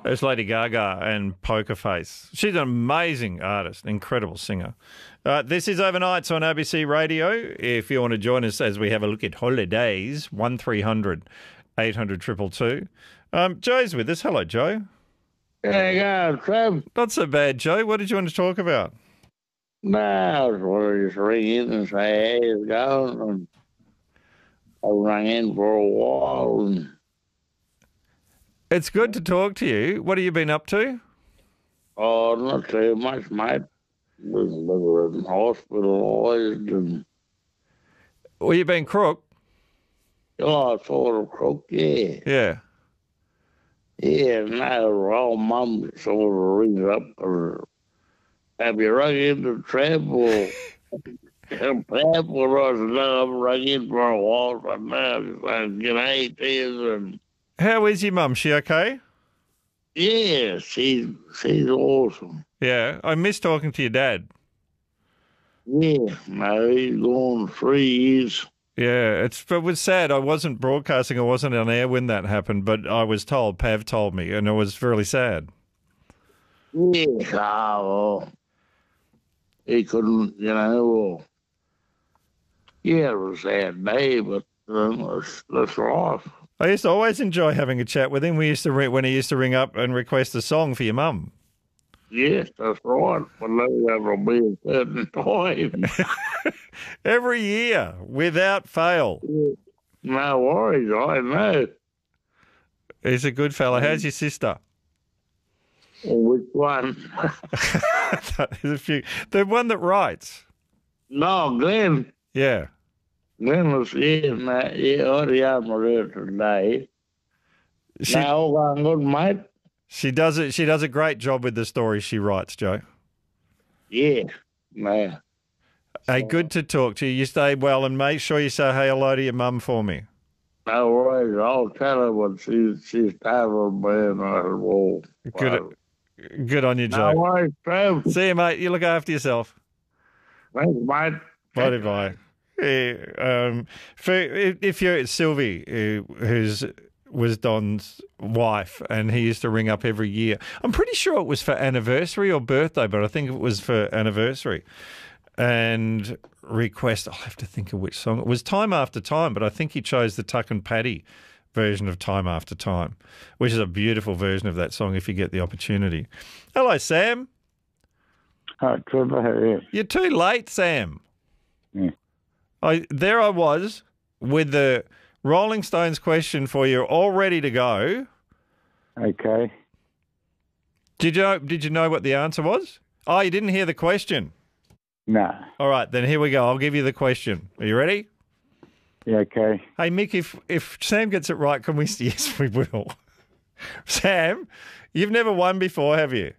It's Lady Gaga and Poker Face. She's an amazing artist, incredible singer. This is Overnights on ABC Radio. If you want to join us as we have a look at holidays, 1300 800 222. Joe's with us. Hello, Joe. There you go, Trev. Not so bad, Joe. What did you want to talk about? No, I was wanting to just ring in and say, hey, how's it going? And I rang in for a while. And It's good to talk to you. What have you been up to? oh, not too much, mate. Was hospitalised and Well, you've been crook. sort of crook, yeah. Yeah. Yeah, no, old mum sort of rings up or have you rung into Trev or Pap? Or I said, no, I've rung in for a while, but now I'm just saying, g'day to you. And How is your mum? She okay? yeah, she's awesome. Yeah. I miss talking to your dad. Yeah, no, he's gone 3 years. Yeah, it was sad. I wasn't broadcasting. I wasn't on air when that happened, but I was told, Pav told me, and it was really sad. Yeah, well, he couldn't, yeah, it was a sad day, but that's life. I used to always enjoy having a chat with him. We used to when he used to ring up and request a song for your mum. Yes, that's right. But that'll be a certain time. Every year, without fail. No worries, I know. He's a good fella. How's your sister? Which one? There's a few. The one that writes. No, Glenn. Yeah. Glenn was here, mate. Yeah, already had my today. Now, all going good, mate? She does it. She does a great job with the stories she writes, Joe. Yeah, man. Hey, good to talk to you. You stay well, and make sure you say hello to your mum for me. No worries. I'll tell her what she's tired, man. I said, well, Good on you, Joe. no worries, Trev. See you, mate. You look after yourself. Thanks, mate. Bye. Yeah, if you're Sylvie, who's was Don's wife, and he used to ring up every year. I'm pretty sure it was for anniversary or birthday, but I think it was for anniversary. And request, I'll have to think of which song. It was Time After Time, but I think he chose the Tuck and Paddy version of Time After Time, which is a beautiful version of that song if you get the opportunity. Hello, Sam. Hi, Trevor. How are you? You're too late, Sam. Yeah. There I was with the Rolling Stones question for you, all ready to go. Okay. Did you know what the answer was? Oh, you didn't hear the question. No. All right, then here we go. I'll give you the question. Are you ready? Yeah, okay. Hey, Mick, if Sam gets it right, can we? Yes, we will. Sam, you've never won before, have you?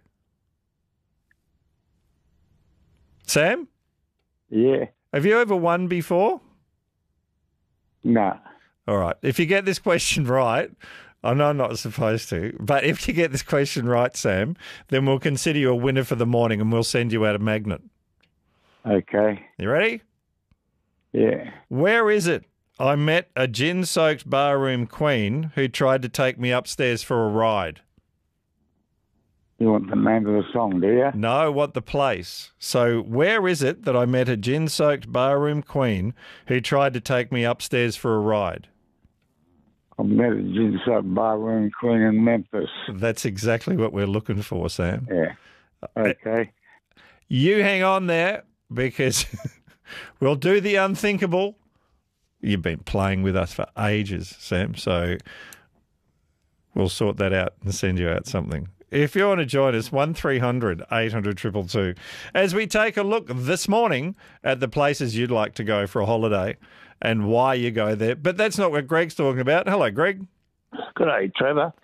Sam? Yeah. Have you ever won before? No. All right. If you get this question right, I know I'm not supposed to, but if you get this question right, Sam, then we'll consider you a winner for the morning and we'll send you out a magnet. Okay. You ready? Yeah. Where is it I met a gin-soaked barroom queen who tried to take me upstairs for a ride? You want the name of the song, do you? No, what the place. So where is it that I met a gin-soaked barroom queen who tried to take me upstairs for a ride? I met a gin-soaked barroom queen in Memphis. That's exactly what we're looking for, Sam. Yeah. Okay. You hang on there because we'll do the unthinkable. You've been playing with us for ages, Sam, so we'll sort that out and send you out something. If you want to join us, 1300 800 222. As we take a look this morning at the places you'd like to go for a holiday and why you go there. But that's not what Greg's talking about. Hello, Greg. Good day, Trevor.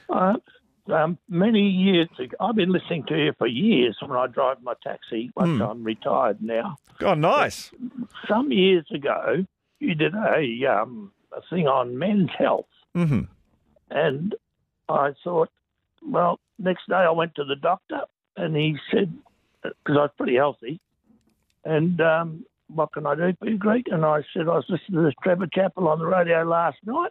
Many years ago, I've been listening to you for years when I drive my taxi once I'm retired now. Oh, nice. But some years ago, you did a thing on men's health. Mm-hmm. And I thought, well, next day I went to the doctor and he said, because I was pretty healthy, and what can I do for you, Greg? And I said, I was listening to this Trevor Chappell on the radio last night,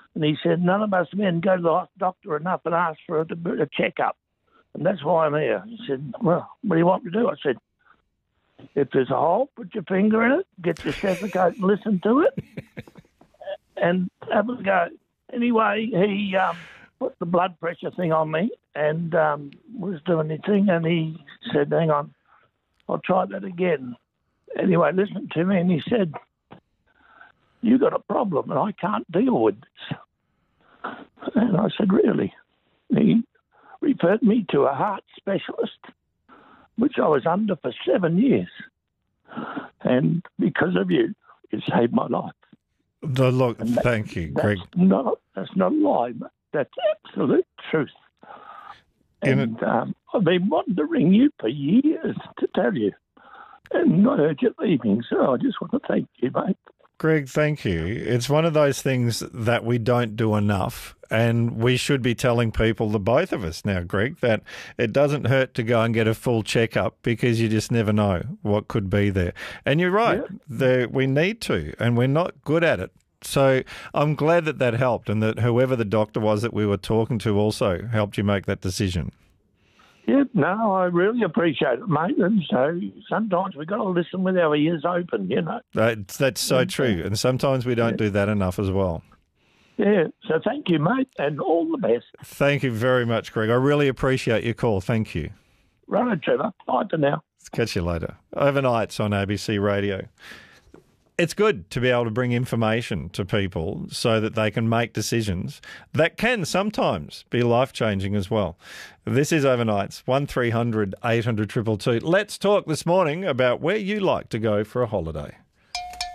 And he said, none of us men go to the doctor enough and ask for a checkup. And that's why I'm here. He said, well, what do you want me to do? I said, if there's a hole, put your finger in it, get your stethoscope and listen to it, and have a go. Anyway, he put the blood pressure thing on me and was doing his thing, and he said, hang on, I'll try that again. Anyway, listen to me, and he said, you got a problem and I can't deal with this. And I said, really? He referred me to a heart specialist, which I was under for 7 years. And because of you, it saved my life. Look, thank you, Greg. That's not a lie, but that's absolute truth. And I've been wanting to ring you for years to tell you. And I heard you leaving, so I just want to thank you, mate. Greg, thank you. It's one of those things that we don't do enough, and we should be telling people, the both of us now, Greg, that it doesn't hurt to go and get a full checkup because you just never know what could be there. And you're right, we need to, and we're not good at it. So I'm glad that helped, and that whoever the doctor was that we were talking to also helped you make that decision. Yeah, no, I really appreciate it, mate. And so sometimes we've got to listen with our ears open, you know. That's so true. And sometimes we don't do that enough as well. Yeah, so thank you, mate, and all the best. Thank you very much, Greg. I really appreciate your call. Thank you. Right, Trevor. Bye for now. Catch you later. Overnights on ABC Radio. It's good to be able to bring information to people so that they can make decisions that can sometimes be life-changing as well. This is Overnights, 1300 800 222. Let's talk this morning about where you like to go for a holiday.